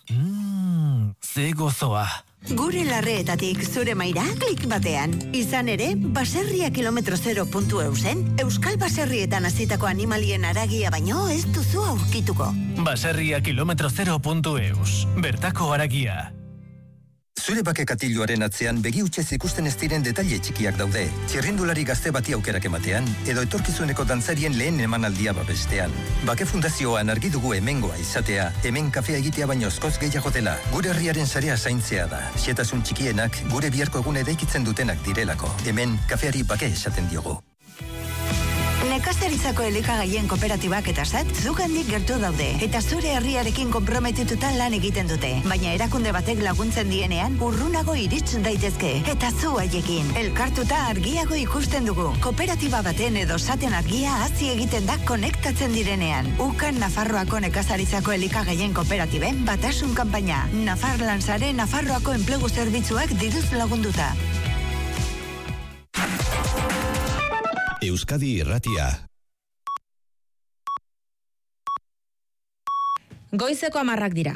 Ze gozoa. Gure larreetatik zure maira klik batean. Izan ere, baserria km0.eusen, Euskal Baserrietan hasitako animalien haragia baino ez duzu aurkituko. Baserria km0.eus. Bertako haragia. Zure bake katiluaren atzean begi hutsez ikusten ez diren detaile txikiak daude. Txirrindulari gazte bati aukerak ematean, edo etorkizuneko dantzarien lehen emanaldia babestean. Bake fundazioan argi dugu hemengoa izatea, hemen kafea egitea baino askoz gehiago dela. Gure herriaren sarea zaintzea da. Xehetasun txikienak gure biharko egun eraikitzen dutenak direlako. Hemen kafeari bake esaten diogu. Nekazarizako elikagaien kooperatibak eta SAT zugandik gertu daude, eta zure herriarekin konprometituta lan egiten dute. Baina erakunde batek laguntzen dienean, urrunago irits daitezke, eta zu haiekin. Elkartuta argiago ikusten dugu. Kooperatiba baten edo SATen argia hazi egiten da konektatzen direnean. UKAN Nafarroako nekazarizako elikagaien kooperatiben batasun kanpaina. Nafarlan sare Nafarroako enplegu zerbitzuak diruz lagunduta. Euskadi Irratia. Goizeko 10 dira.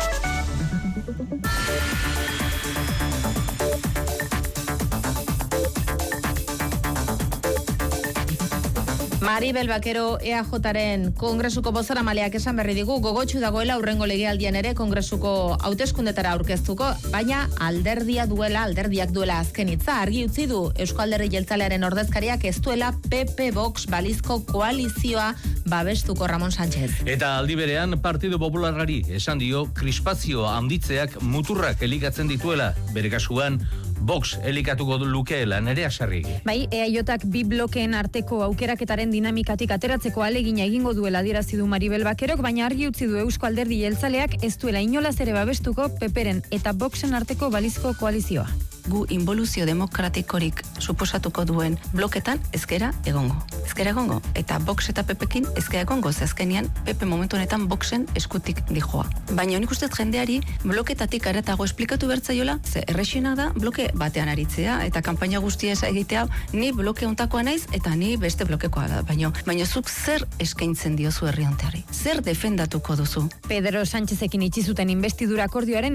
Maribel Bakero EAJaren Kongresuko bozeramaileak esan berri digu gogotsu dagoela aurrengo legealdian ere Kongresuko hauteskundetara aurkeztuko, baina alderdiak duela azken hitza argi utzi du Eusko Alderdi Jeltzalearen ordezkariak ez duela PP Vox balizko koalizioa babestuko Ramon Sánchez. Eta aldi berean Partidu Popularrari esan dio krispazio handitzeak muturrak elikatzen dituela, bere kasuan Vox elikatuko lukeela Nerea Sarrigi. Bai, EAJak bi blokeen arteko aukeraketaren dinamikatik ateratzeko ahalegina egingo duela adierazi du Maribel Bakerok, baina argi utzi du Eusko Alderdi Jeltzaleak ez duela inolaz ere babestuko PPren eta Voxen arteko balizko koalizioa. Gu involuzio demokratikorik suposatuko duen bloketan ezkera egongo. Eta Vox eta PPekin ezkera egongo, azkenean PP momentu honetan Voxen eskutik dijoa. Baina nik ustez jendeari bloketatik aratago esplikatu bertzaiola, ze errexena da bloke batean aritzea eta kanpaina guztia egitea, ni bloke hontakoa naiz eta ni beste blokekoa da. Baina zuk zer eskaintzen diozu herri honteari? Zer defendatuko duzu? Pedro Sánchezekin itxi zuten investidura akordioaren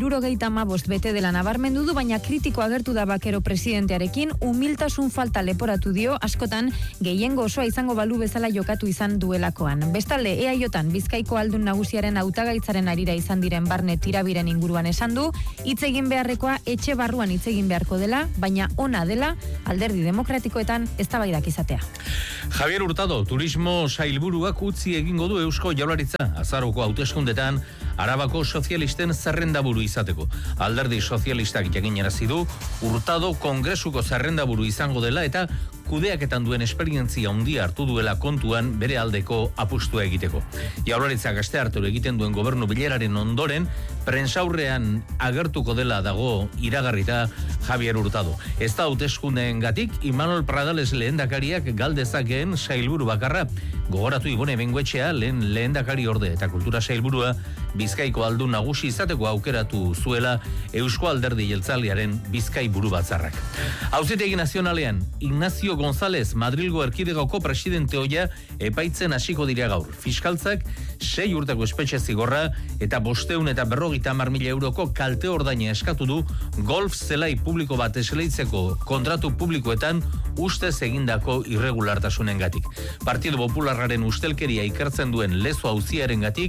75 bete dela nabarmendu du, baina kritiko agertu da Bakero presidentearekin, humiltasun falta leporatu dio, askotan gehiengo osoa izango balu bezala jokatu izan duelakoan. Bestalde, EAJan Bizkaiko aldun nagusiaren hautagaitzaren arira izan diren barne tirabiren inguruan esan du, hitz egin beharrekoa etxe barruan hitz egin beharko dela, baina ona dela alderdi demokratikoetan eztabaidak izatea. Javier Hurtado, turismo sailburuak utzi egingo du Eusko Jaurlaritza azaroko hauteskundetan Arabako sozialisten zerrendaburu izateko. Alderdi sozialistak jakinarazi du Hurtado Kongresuko zerrendaburu izango dela eta kudeaketan duen esperientzia handia hartu duela kontuan bere aldeko apustua egiteko. Jaurlaritzak asteartero egiten duen gobernu bileraren ondoren prentsaurrean agertuko dela dago iragarrita Javier Hurtado. Ez da hauteskundeengatik Imanol Pradales lehendakariak galdezakeen sailburu bakarra. Gogoratu Ibone Bengoetxea lehendakari orde eta kultura sailburua Bizkaiko aldun nagusi izateko aukeratu zuela Eusko Alderdi Jeltzalearen Bizkai buru batzarrak. Auzitegi Nazionalean Ignacio González Madrilgo Erkidegoko presidente ohia epaitzen hasiko dira gaur. Fiskaltzak 6 urteko espetxe zigorra eta 550.000 euroko kalte ordaina eskatu du golf zelai publiko bat esleitzeko kontratu publikoetan ustez egindako irregulartasunengatik. Partidu Popularraren ustelkeria ikertzen duen lezo auziarengatik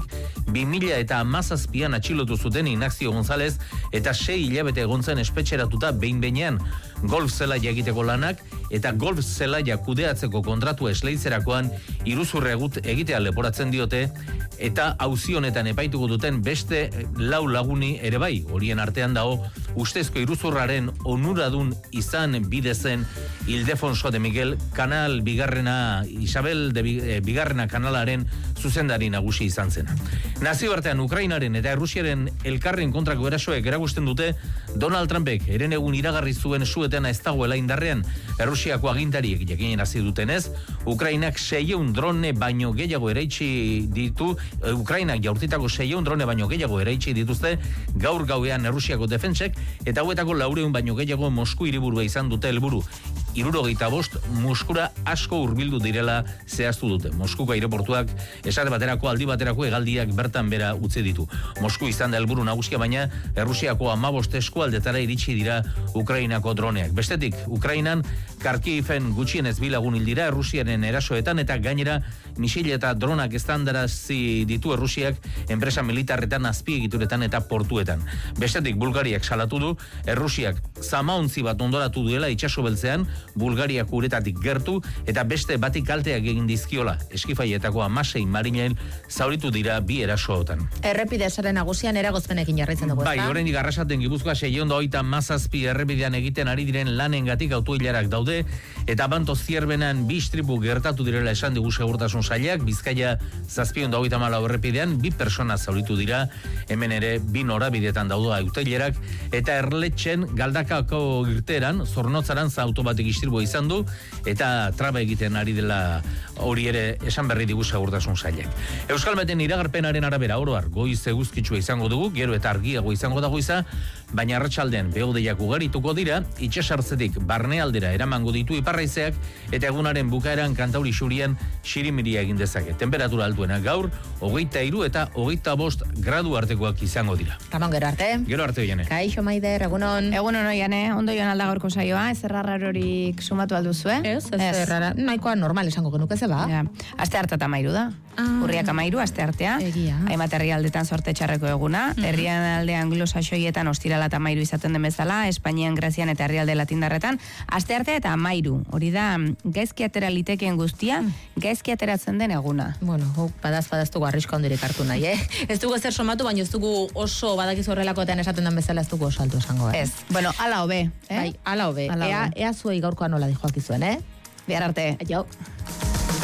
2017an atxilotu zuten Ignacio González eta 6 hilabete egontzen espetxeratuta behin-behinean golf zelaia egiteko lanak eta golf zelaia kudeatzeko kontratu esleitzerakoan iruzurra egitea leporatzen diote eta auzi honetan epaituko duten beste 4 laguni ere bai. Horien artean dago ustezko iruzurraren onuradun izan bidezen Ildefonso de Miguel kanal bigarrena Isabel de bigarrena kanalaren zuzendari nagusi izan zena. Nazioartean Ukrainaren eta Errusiaren elkarren kontrako erasoek erakusten dute Donald Trumpek herenegun iragarri zuen suetena ez dagoela indarrean. Errusiako agintariek jakinarazi dutenez, Ukrainak 600 drone baino gehiago eraitsi ditu, Ukrainak jaurtitako 600 drone baino gehiago eraitsi dituzte gaur gauean Errusiako defentsek eta hauetako 400 baino gehiago Mosku hiriburua izan dute helburu. 65 Moskura asko hurbildu direla zehaztu dute. Moskuko aireportuak esate baterako aldi baterako hegaldiak bertan bera utzi ditu. Mosku izan da helburu nagusia, baina Errusiako 15 eskualdetara iritsi dira Ukrainako droneak. Bestetik, Ukrainan Kharkiven gutxienez 2 lagun hil dira Errusiaren erasoetan, eta gainera misil eta dronak estandarazi ditu Errusiak enpresa militarretan, azpiegituretan eta portuetan. Bestetik, Bulgariak salatu du Errusiak zamauntzi bat ondoratu duela itsaso beltzean, Bulgariak uretatik gertu, eta beste bati kalteak egin dizkiola. Eskifaietako 16 marinen zauritu dira bi erasoetan. Errepide sare nagusian eragozpenekin jarraitzen dugu, Bai, oraindik Arrasaten Gipuzkoa 637 errepidean egiten ari diren lanengatik autoilarak daude, eta Banto Zierbenan 2 istripu gertatu direla esan digu Segurtasun Sailak. Bizkaia 734 errepidean 2 pertsona zauritu dira, hemen ere 2 norabidetan daude autoilerak, eta Erletxen Galdakako irteeran Zornotzaran auto batek istripua izan du, eta traba egiten ari dela hori ere esan berri digu Segurtasun Sailak. Euskalmeten iragarpenaren arabera oro har goiz eguzkitsua izango dugu, gero eta argiago izango da goiza, baina arratsaldean behodeiak ugarituko dira, itsasartzetik barnealdera eramango ditu iparraizeak, eta egunaren bukaeran Kantauri Xurian xirimiria egin dezake. Temperatura altuena gaur 23 eta 25 gradu artekoak izango dira. Ramon, gero arte. Gero arte Oiane. Kaixo Maider, egunon. Egunon Oiane, ondo joan alda gaurko saioa, ez errarorik sumatu alduzu, Ez errara, nahikoa normal esango genuke ze ba. Ja. Aste harta tamairu da. Urriak 13, aste artea. Egia. Hainbat herrialdetan sorte txarreko eguna. Herrian alde anglosaxoietan ostirala tamairu izaten den bezala, Espainian, Grezian eta herrialde latindarretan, aste artea eta 13. Hori da, gaizki atera litekeen guztia, gaizki ateratzen den eguna. Bueno, badaztugu arrisko handirik hartu nahi, Ez dugu ezer somatu, baina ez dugu oso badakizu horrelakoetan esaten den bezala ez dugu oso altu esango, Ez, bueno, ala hobe. Bai, ala hobe. Ala hobe. Ea zuei gaurkoa nola dijoak izuen, Bihar arte. Aio.